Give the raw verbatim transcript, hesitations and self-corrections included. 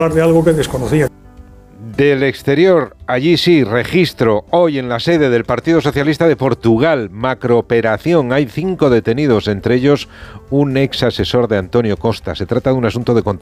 de algo que desconocía. Del exterior, allí sí, registro, hoy en la sede del Partido Socialista de Portugal, macrooperación, hay cinco detenidos, entre ellos un ex asesor de Antonio Costa. Se trata de un asunto de